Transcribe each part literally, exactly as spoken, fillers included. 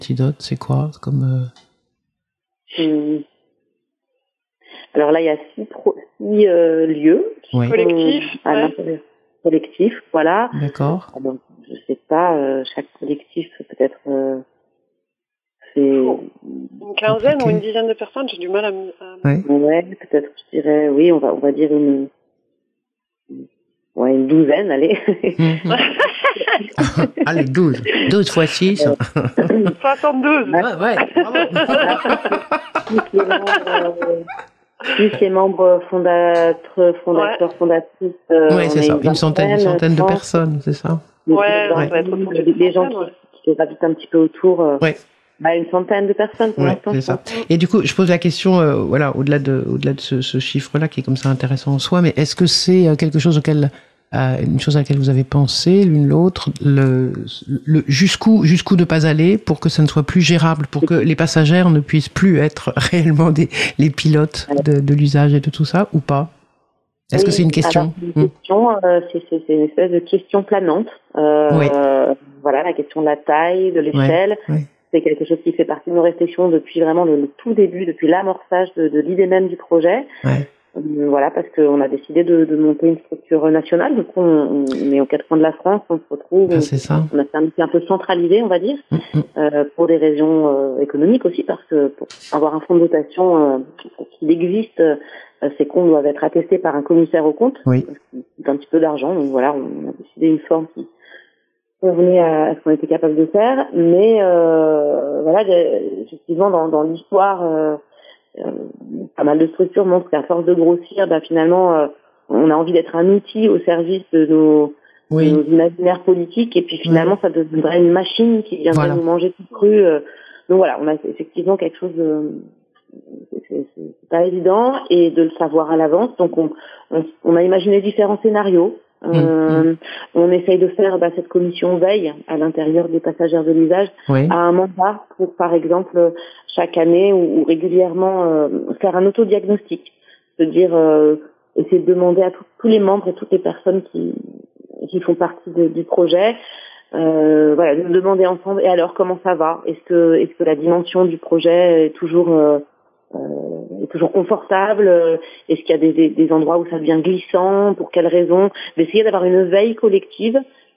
Antidote, c'est quoi comme euh... hum. Alors là, il y a six, pro- six euh, lieux Oui. Collectif, à ouais. l'intérieur. Collectif, voilà. D'accord. Ah bon, je sais pas, euh, chaque collectif peut-être euh, c'est Une quinzaine Compliqué. ou une dizaine de personnes, j'ai du mal à me... à- Oui. ouais, peut-être je dirais oui, on va on va dire une ouais, une douzaine, allez. Mhm. Allez, douze. douze fois six. soixante-douze. Ouais, ouais, bravo. Plus les membres, euh, plus les membres fondateurs, fondateurs, fondatrices. Euh, Oui, on c'est est ça. Une centaine, une centaine de je pense. personnes, c'est ça. Les Ouais, gens- ça doit être autour les, d'une les gens centaine, qui, ouais. qui gravitent un petit peu autour. Euh, Oui. bah, une centaine de personnes pour Oui, l'instant. c'est je ça. pense. Et du coup, je pose la question, euh, voilà, au-delà de, au-delà de ce, ce chiffre-là qui est comme ça intéressant en soi, mais est-ce que c'est euh, quelque chose auquel, euh, une chose à laquelle vous avez pensé l'une l'autre, le, le jusqu'où, jusqu'où ne pas aller pour que ça ne soit plus gérable, pour que les passagères ne puissent plus être réellement des, les pilotes de, de l'usage et de tout ça, ou pas? Est-ce Oui, que c'est une question? alors, une question, euh, c'est, c'est, c'est une espèce de question planante. Euh, Oui. Voilà, la question de la taille, de l'échelle. Ouais, ouais. C'est quelque chose qui fait partie de nos réflexions depuis vraiment le, le tout début, depuis l'amorçage de, de l'idée même du projet. Ouais. Euh, voilà, parce qu'on a décidé de, de monter une structure nationale. Du coup, on, on est aux quatre coins de la France, on se retrouve. Ah, on, c'est ça. on a fait un métier un peu centralisé, on va dire, Mm, mm. euh, pour des raisons euh, économiques aussi, parce que pour avoir un fonds de dotation euh, pour qu'il existe, euh, ces comptes doivent être attestés par un commissaire aux comptes. Oui. C'est un petit peu d'argent, donc voilà, on a décidé une forme qui convenait à, à ce qu'on était capable de faire. Mais euh, voilà, j'ai- effectivement, dans, dans l'histoire, euh, euh, pas mal de structures montrent qu'à force de grossir, bah, finalement, euh, on a envie d'être un outil au service de nos, Oui. de nos imaginaires politiques, et puis finalement, ça deviendrait une machine qui viendrait Voilà. nous manger tout cru. euh. Donc voilà, on a effectivement quelque chose de... C'est, c'est, c'est pas évident, et de le savoir à l'avance. Donc on, on, on a imaginé différents scénarios. Euh, Mmh. On essaye de faire bah, cette commission veille à l'intérieur des passagères de l'usage Oui. à un mandat pour, par exemple, chaque année ou, ou régulièrement euh, faire un autodiagnostic, se dire euh, essayer de demander à tout- tous les membres et toutes les personnes qui qui font partie de, du projet, euh, voilà, de nous demander ensemble, et alors comment ça va, est-ce que est-ce que la dimension du projet est toujours euh, euh, est toujours confortable, euh, est-ce qu'il y a des, des, des endroits où ça devient glissant, pour quelles raisons, d'essayer d'avoir une veille collective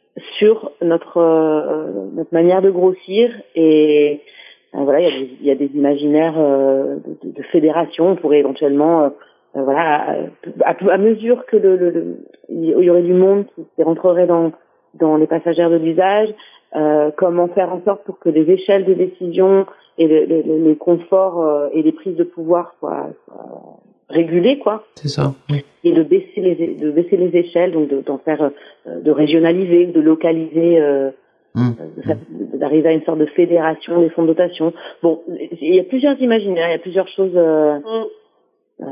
sur notre euh, notre manière de grossir. Et euh, voilà, il y a des, il y a des imaginaires euh, de, de, de fédération. On pourrait éventuellement euh, euh, voilà, à, à, à mesure que le, le, le il y aurait du monde qui, qui rentrerait dans dans les passagères de l'usage, euh, comment faire en sorte pour que les échelles de décision et le, le, le, le confort euh, et les prises de pouvoir soient, soient régulées, quoi. C'est ça. Oui. Et de baisser les de baisser les échelles, donc de, d'en faire euh, de régionaliser, de localiser, euh, Mmh. de faire- d'arriver à une sorte de fédération des fonds de dotation. Bon, il y a plusieurs imaginaires, il y a plusieurs choses euh, Mm. euh,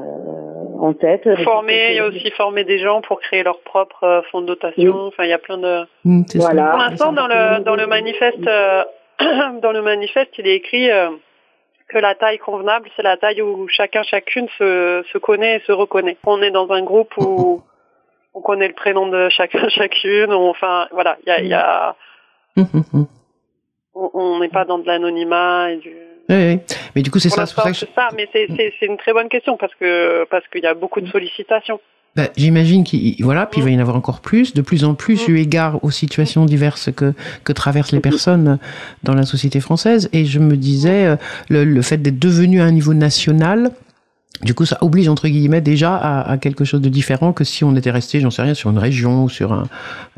en tête. Former, il y a aussi former des gens pour créer leur propre euh, fonds de dotation. Oui. Enfin, il y a plein de... Mmh, c'est Voilà. ça. Pour l'instant, dans le, dans le manifeste, euh, dans le manifeste, il est écrit euh, que la taille convenable, c'est la taille où chacun, chacune se, se connaît et se reconnaît. On est dans un groupe où on connaît le prénom de chacun, chacune. On, enfin, voilà, il y a, il y a, Mmh, mmh. on on n'est pas dans de l'anonymat et du... Oui, oui. Mais du coup, c'est Pour ça. C'est pour l'instant, ça que je- c'est ça, mais c'est, c'est, c'est une très bonne question parce que, parce qu'il y a beaucoup de sollicitations. bah, j'imagine qu'il voilà, puis il va y en avoir encore plus, de plus en plus, eu égard aux situations diverses que que traversent les personnes dans la société française. Et je me disais, euh, le, le fait d'être devenu à un niveau national, du coup, ça oblige entre guillemets déjà à, à quelque chose de différent que si on était resté, j'en sais rien, sur une région ou sur un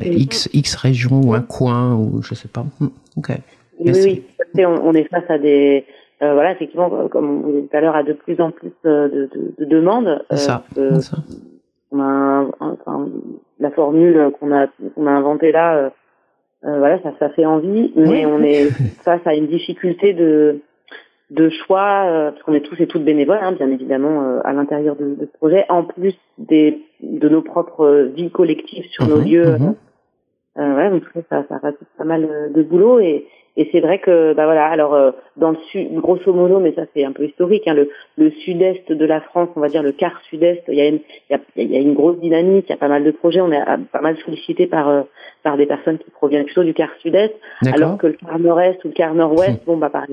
X X région ou un coin ou je sais pas. Hmm, ok. Oui, Mais c'est- oui, oui. On, on est face à des, euh, voilà, effectivement, comme on disait tout à l'heure, à de plus en plus euh, de, de, de demandes. C'est ça. Euh, c'est ça. on a un- un- enfin, la formule qu'on a qu'on a inventée là, euh, euh, voilà, ça, ça fait envie, mais Oui. on est face à une difficulté de de choix, euh, parce qu'on est tous et toutes bénévoles, hein, bien évidemment, euh, à l'intérieur de, de ce projet, en plus des de nos propres euh, vies collectives sur nos Mhm, lieux. mhm. Euh, ouais, donc ça, ça rajoute pas mal euh, de boulot, et Et c'est vrai que, bah voilà, alors euh, dans le sud, grosso modo, mais ça c'est un peu historique, hein, le, le sud-est de la France, on va dire le quart sud-est, il y a une, il y a, il y a une grosse dynamique, il y a pas mal de projets, on est à, pas mal sollicité par euh, par des personnes qui proviennent plutôt du quart sud-est, alors que le quart nord-est ou le quart nord-ouest, bon bah par